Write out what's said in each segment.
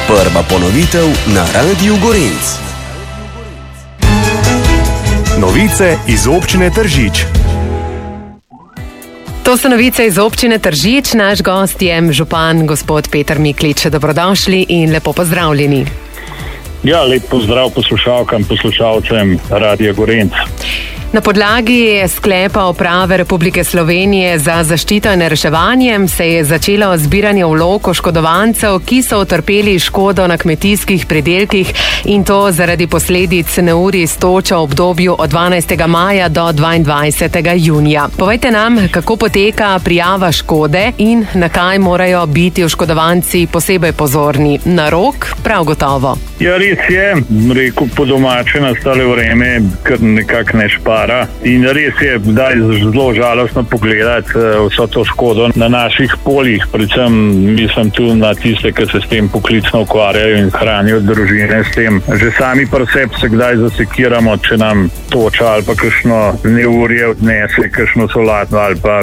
Prva ponovitev na Radiu Gorenc. Novice iz občine Tržič. To so novice iz občine Tržič. Naš gost je župan gospod Peter Miklič. Dobrodošli in lepo pozdravljeni. Ja, lep pozdrav poslušalkam, poslušalcem Radia Gorenc. Na podlagi sklepa Uprave Republike Slovenije za zaščito in reševanje se je začelo zbiranje vlog oškodovancev, ki so utrpeli škodo na kmetijskih pridelkih in to zaradi posledic neurij s točo v obdobju od 12. maja do 22. junija. Povejte nam, kako poteka prijava škode in na kaj morajo biti oškodovanci posebej pozorni. Na rok prav gotovo. Ja, res je, rekel po domače, nastale vreme, kar nekako ne špara. In res je, da je zelo žalostno pogledati vso to škodo na naših poljih, predvsem mislim tu na tiste, ki se s tem poklicno ukvarjajo in hranijo družine s tem. Že sami pri sebi se kdaj zasekiramo, če nam toča ali pa kakšno neurje odnese, kakšno solatno ali pa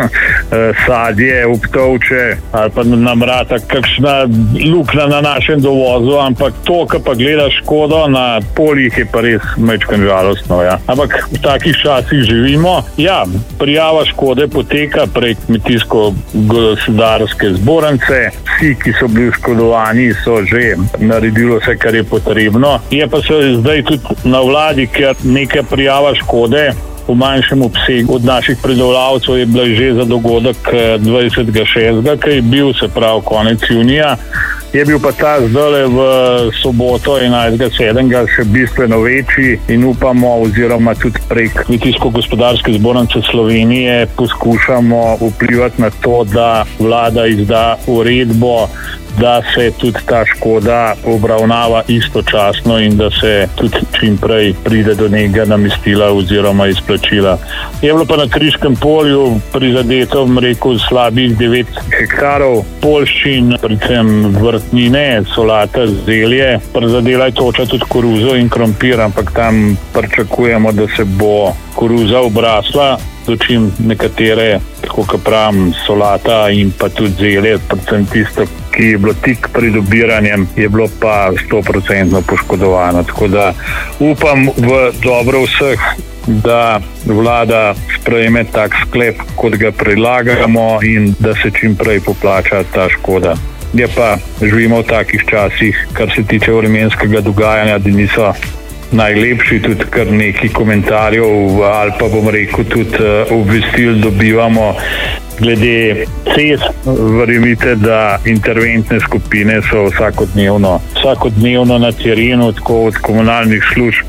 sadje obtovče ali pa nam rata kakšna luknja na našem dovozu, ampak to, ko pa gledaš škodo na poljih, je pa res majčkeno žalostno. Ja. Ampak v takih časih živimo. Ja, prijava škode poteka prek kmetijsko-gospodarske zbornice. Vsi, ki so bili oškodovani, so že naredili vse, kar je potrebno. Je pa se zdaj tudi na vladi, ker neka prijava škode v manjšem obsegu od naših pridelovalcev je bila že za dogodek 20.6., ki je bil, se pravi, konec junija. Je bil pa ta zdaj v soboto 11.7. še bistveno večji in upamo oziroma tudi prek Kmetijsko-gospodarske zbornice Slovenije poskušamo vplivati na to, da vlada izda uredbo, da se tudi ta škoda obravnava istočasno in da se tudi čim prej pride do nekega namestila oziroma izplačila. Je bilo pa na Kriškem polju prizadeto, rekel, slabih 9 hektarov poljščin, predvsem vrtnine, solata, zelje. Prizadela je toča tudi koruzo in krompir, ampak tam pričakujemo, da se bo koruza obrasla, dočim nekatere, tako kot pravim, solata in pa tudi zelje, predvsem tisto, ki je bilo tik pred obiranjem, je bilo pa 100% poškodovano. Tako da upam v dobro vseh, da vlada sprejme tak sklep, kot ga predlagamo in da se čim prej poplača ta škoda. Je pa živimo v takih časih, kar se tiče vremenskega dogajanja, da niso najlepši, tudi kar neki komentarjev ali pa bom rekel tudi obvestil dobivamo glede cest. Verjemite, da interventne skupine so vsakodnevno na terenu, tako od komunalnih služb